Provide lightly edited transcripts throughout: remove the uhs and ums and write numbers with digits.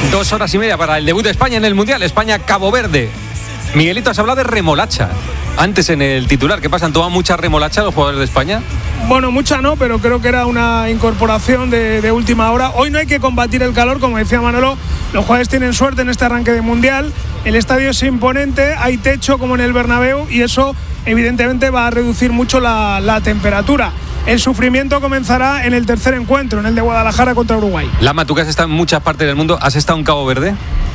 2 horas y media para el debut de España en el Mundial. España-Cabo Verde. Miguelito, has hablado de remolacha antes en el titular. ¿Qué pasa? ¿Han tomado mucha remolacha los jugadores de España? Bueno, mucha no, pero creo que era una incorporación de última hora. Hoy no hay que combatir el calor, como decía Manolo. Los jugadores tienen suerte en este arranque de Mundial. El estadio es imponente, hay techo como en el Bernabéu y eso evidentemente va a reducir mucho la temperatura. El sufrimiento comenzará en el tercer encuentro, en el de Guadalajara contra Uruguay. Lama, tú que has estado en muchas partes del mundo, ¿has estado en Cabo Verde?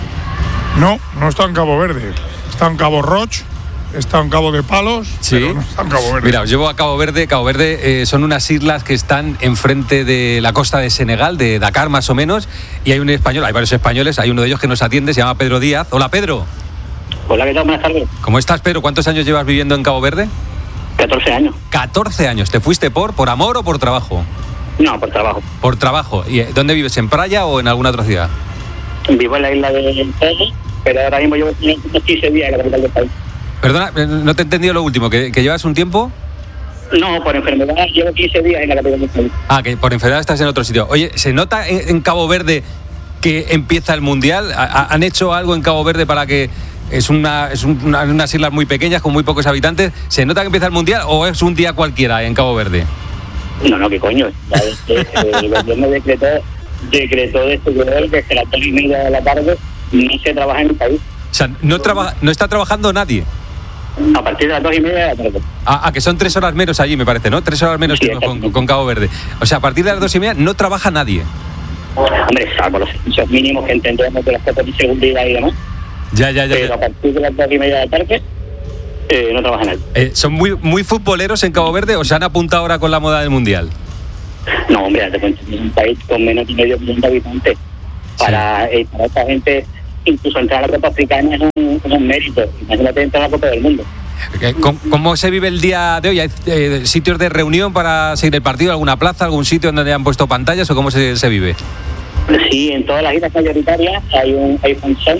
No he estado en Cabo Verde. He estado en Cabo Roch, he estado en Cabo de Palos, sí, pero no he estado en Cabo Verde. Mira, os llevo a Cabo Verde. Cabo Verde son unas islas que están enfrente de la costa de Senegal, de Dakar más o menos, y hay un español, hay varios españoles, hay uno de ellos que nos atiende, se llama Pedro Díaz. Hola, Pedro. Hola, ¿qué tal? Buenas tardes. ¿Cómo estás, Pedro? ¿Cuántos años llevas viviendo en Cabo Verde? 14 años. 14 años. ¿Te fuiste por amor o por trabajo? No, por trabajo. Por trabajo. ¿Y dónde vives? ¿En Praia o en alguna otra ciudad? Vivo en la isla de Pérez, pero ahora mismo llevo 15 días en la capital del país. Perdona, no te he entendido lo último. ¿Que llevas un tiempo? No, por enfermedad llevo 15 días en la capital del país. Ah, que por enfermedad estás en otro sitio. Oye, ¿se nota en Cabo Verde que empieza el Mundial? ¿Han hecho algo en Cabo Verde para que... Es unas islas muy pequeñas con muy pocos habitantes? ¿Se nota que empieza el Mundial o es un día cualquiera en Cabo Verde? No, ¿qué coño? El gobierno decretó de este gobierno que a las 2:30 de la tarde no se trabaja en el país. O sea, no está trabajando nadie. A partir de las 2:30 de la tarde. Que son 3 horas menos allí, me parece, ¿no? 3 horas menos sí, que con Cabo Verde. O sea, a partir de las 2:30 no trabaja nadie. Hombre, salvo los servicios mínimos que entendemos de las cosas de seguridad y demás. Ya. Pero a partir de las 2:30 de la tarde no trabaja nadie. ¿Son muy futboleros en Cabo Verde o se han apuntado ahora con la moda del Mundial? No, hombre, es un país con menos de medio millón de habitantes. Para esta gente, incluso entrar a la Copa Africana es un mérito. Imagínate entrar a la Copa del Mundo. ¿Cómo se vive el día de hoy? ¿Hay sitios de reunión para seguir el partido? ¿Alguna plaza, algún sitio donde han puesto pantallas o cómo se vive? Sí, en todas las islas mayoritarias hay función.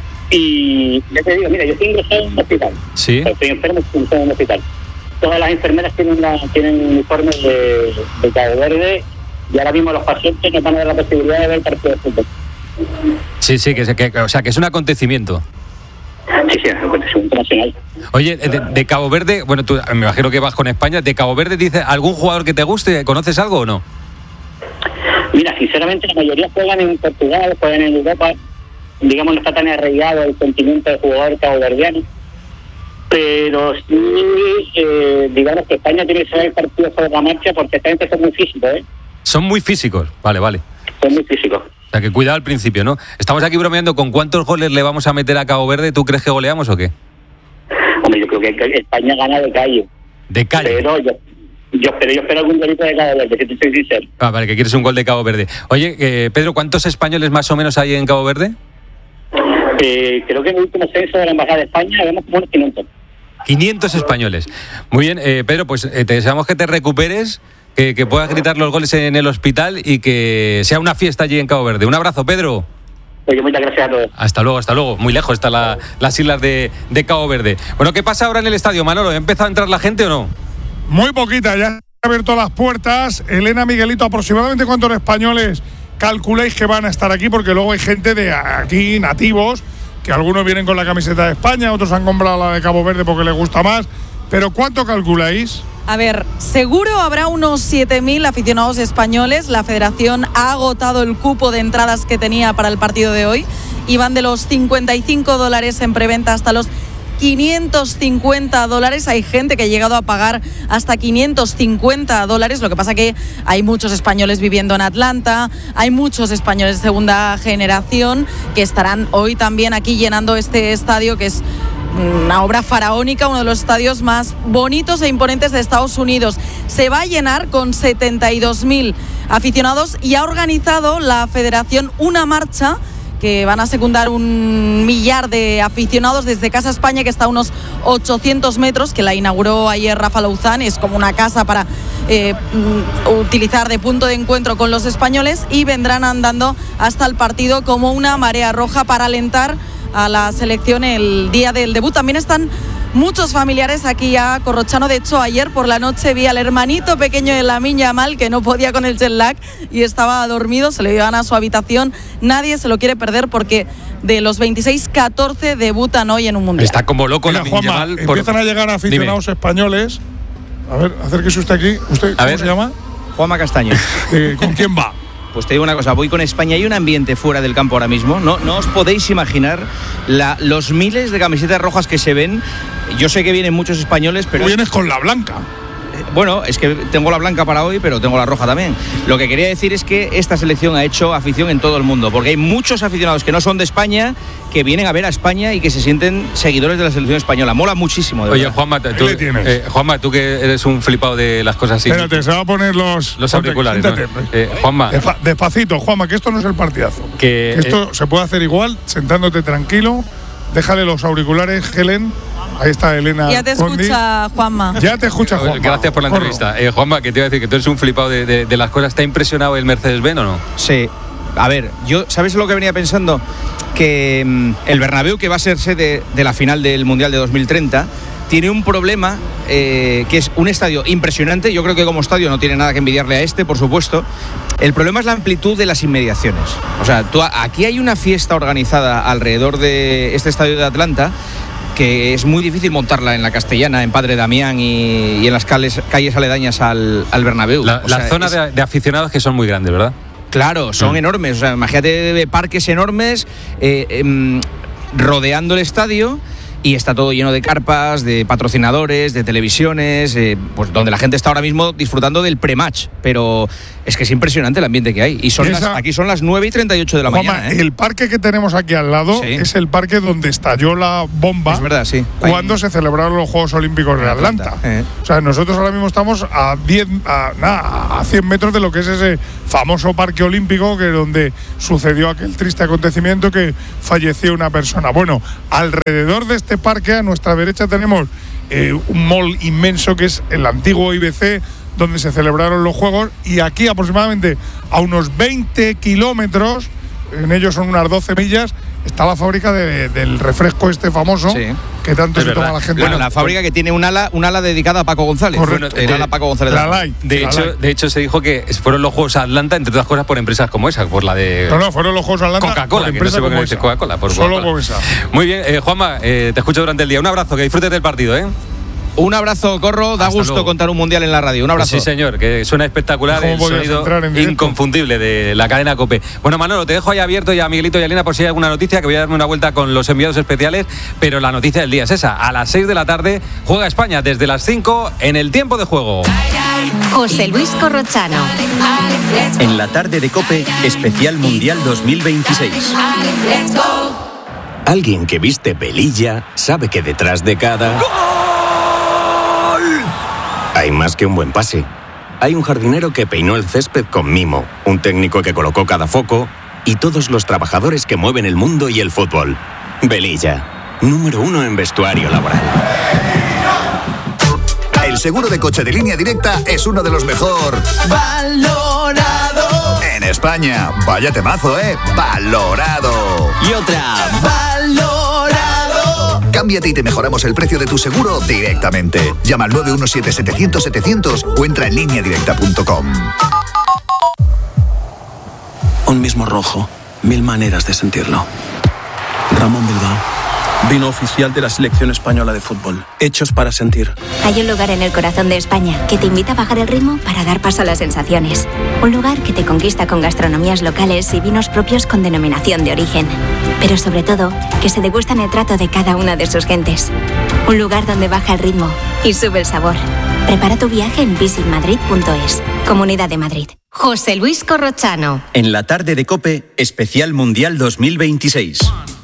Y ya te digo, mira, yo estoy ingresado en un hospital. Sí. Estoy enfermo, estoy ingresado en un hospital. Todas las enfermeras tienen uniformes de Cabo Verde y ahora mismo los pacientes nos van a dar la posibilidad de ver el partido de fútbol. Sí, o sea, que es un acontecimiento. Sí, es un acontecimiento nacional. Oye, de Cabo Verde, bueno, tú me imagino que vas con España. ¿De Cabo Verde dice algún jugador que te guste? ¿Conoces algo o no? Mira, sinceramente la mayoría juegan en Portugal, juegan en Europa. Digamos, no está tan arraigado el sentimiento del jugador caboverdiano, pero sí, digamos que España tiene que saber partido sobre la marcha porque esta gente son muy físicos, ¿eh? Son muy físicos, vale. Son muy físicos. O sea, que cuidado al principio, ¿no? Estamos aquí bromeando con cuántos goles le vamos a meter a Cabo Verde. ¿Tú crees que goleamos o qué? Hombre, yo creo que España gana de calle. De calle. Pero yo espero algún golito de Cabo Verde, si te soy sincero. Vale, que quieres un gol de Cabo Verde. Oye, Pedro, ¿cuántos españoles más o menos hay en Cabo Verde? Creo que en el último censo de la Embajada de España vemos como unos 500. 500 españoles. Muy bien, Pedro, pues te deseamos que te recuperes, que puedas gritar los goles en el hospital y que sea una fiesta allí en Cabo Verde. Un abrazo, Pedro. Oye, muchas gracias a todos. Hasta luego. Muy lejos están las islas de Cabo Verde. Bueno, ¿qué pasa ahora en el estadio, Manolo? ¿Ha empezado a entrar la gente o no? Muy poquita, ya han abierto las puertas. Elena, Miguelito, ¿aproximadamente cuántos españoles calculáis que van a estar aquí? Porque luego hay gente de aquí, nativos, que algunos vienen con la camiseta de España, otros han comprado la de Cabo Verde porque les gusta más. Pero ¿cuánto calculáis? A ver, seguro habrá unos 7.000 aficionados españoles. La federación ha agotado el cupo de entradas que tenía para el partido de hoy y van de los $55 en preventa hasta los $550. Hay gente que ha llegado a pagar hasta $550. Lo que pasa que hay muchos españoles viviendo en Atlanta, hay muchos españoles de segunda generación que estarán hoy también aquí llenando este estadio, que es una obra faraónica, uno de los estadios más bonitos e imponentes de Estados Unidos. Se va a llenar con 72.000 aficionados y ha organizado la federación una marcha que van a secundar 1.000.000 de aficionados desde Casa España, que está a unos 800 metros, que la inauguró ayer Rafa Louzán. Es como una casa para utilizar de punto de encuentro con los españoles, y vendrán andando hasta el partido como una marea roja para alentar a la selección el día del debut. También están muchos familiares aquí a Corrochano. De hecho, ayer por la noche vi al hermanito pequeño de Lamine Yamal, que no podía con el jet lag y estaba dormido, se le iban a su habitación. Nadie se lo quiere perder porque de los 26, 14 debutan hoy en un mundial. Está como loco Mira, Lamine Juanma, Yamal. empiezan a llegar aficionados españoles. A ver, acérquese usted aquí. ¿Usted cómo se llama? Juanma Castaño. ¿Con quién va? Pues te digo una cosa, voy con España. Hay un ambiente fuera del campo ahora mismo. No os podéis imaginar los miles de camisetas rojas que se ven. Yo sé que vienen muchos españoles, pero... Tú vienes con la blanca. Bueno, es que tengo la blanca para hoy, pero tengo la roja también. Lo que quería decir es que esta selección ha hecho afición en todo el mundo, porque hay muchos aficionados que no son de España, que vienen a ver a España y que se sienten seguidores de la selección española. Mola muchísimo, de Oye, verdad. Juanma, tú que eres un flipado de las cosas así. Espérate, se va a poner los auriculares. ¿No? Juanma. Despacito, Juanma, que esto no es el partidazo. Que esto se puede hacer igual, sentándote tranquilo. Déjale los auriculares, Helen. Ahí está Elena. Ya te escucha, Juanma. Ya te escucha, Juanma. Gracias por la entrevista. Juanma, que te iba a decir que tú eres un flipado de las cosas. ¿Te ha impresionado el Mercedes-Benz o no? Sí. A ver, ¿sabes lo que venía pensando? Que el Bernabéu, que va a ser sede de la final del Mundial de 2030, tiene un problema, que es un estadio impresionante. Yo creo que como estadio no tiene nada que envidiarle a este, por supuesto. El problema es la amplitud de las inmediaciones. O sea, aquí hay una fiesta organizada alrededor de este estadio de Atlanta que es muy difícil montarla en la Castellana, en Padre Damián y en las calles aledañas al Bernabéu. Las zonas de aficionados que son muy grandes, ¿verdad? Claro, son enormes. O sea, imagínate parques enormes rodeando el estadio. Y está todo lleno de carpas, de patrocinadores, de televisiones, pues donde la gente está ahora mismo disfrutando del pre-match. Pero es que es impresionante el ambiente que hay. Y aquí son las 9:38 de la mañana. El parque que tenemos aquí al lado es el parque donde estalló la bomba. Es verdad, sí. Cuando se celebraron los Juegos Olímpicos de Atlanta. O sea, nosotros ahora mismo estamos a 100 metros de lo que es ese famoso parque olímpico, que es donde sucedió aquel triste acontecimiento que falleció una persona. Bueno, alrededor de este parque, a nuestra derecha, tenemos un mall inmenso que es el antiguo IBC, donde se celebraron los Juegos, y aquí aproximadamente a unos 20 kilómetros, en ellos son unas 12 millas, está la fábrica del refresco este famoso, que tanto se toma la gente. Bueno, la fábrica que tiene un ala dedicada a Paco González. Correcto. El ala Paco González. La Light. De hecho, se dijo que fueron los Juegos Atlanta, entre otras cosas, por empresas como esa, por la de... No, fueron los Juegos Atlanta. Coca-Cola, que no sé por qué dice Coca-Cola. Solo por esa. Muy bien, Juanma, te escucho durante el día. Un abrazo, que disfrutes del partido, ¿eh? Un abrazo, Corro. Da Hasta gusto luego. contar un mundial en la radio. Un abrazo. Sí, señor, que suena espectacular, el sonido inconfundible de la cadena COPE. Bueno, Manolo, te dejo ahí abierto ya a Miguelito y a Elena por si hay alguna noticia, que voy a darme una vuelta con los enviados especiales, pero la noticia del día es esa. A las 6 de la tarde juega España desde las 5 en el tiempo de juego. José Luis Corrochano. En la tarde de COPE, especial Mundial 2026. Alguien que viste pelilla sabe que detrás de cada... hay más que un buen pase. Hay un jardinero que peinó el césped con mimo, un técnico que colocó cada foco y todos los trabajadores que mueven el mundo y el fútbol. Velilla, número 1 en vestuario laboral. El seguro de coche de Línea Directa es uno de los mejor valorado en España. Vaya temazo, valorado. Y otra, valorado. Cámbiate y te mejoramos el precio de tu seguro directamente. Llama al 917-700-700 o entra en lineadirecta.com. Un mismo rojo, 1000 maneras de sentirlo. Ramón Bilbao, vino oficial de la selección española de fútbol. Hechos para sentir. Hay un lugar en el corazón de España que te invita a bajar el ritmo para dar paso a las sensaciones. Un lugar que te conquista con gastronomías locales y vinos propios con denominación de origen. Pero sobre todo, que se degustan el trato de cada una de sus gentes. Un lugar donde baja el ritmo y sube el sabor. Prepara tu viaje en visitmadrid.es. Comunidad de Madrid. José Luis Corrochano. En la tarde de COPE, especial Mundial 2026.